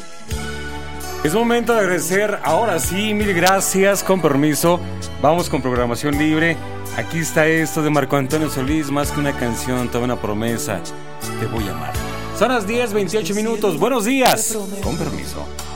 Es momento de agradecer, ahora sí, mil gracias, con permiso. Vamos con programación libre. Aquí está esto de Marco Antonio Solís, más que una canción, toda una promesa. Te voy a amar. Son las 10:28 minutos. Buenos días. Con permiso.